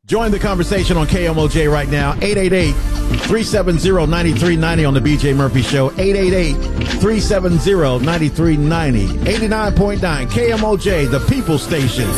Join the conversation on KMOJ right now. 888-370-9390 on the BJ Murphy Show. 888-370-9390. 89.9 KMOJ, the People Station.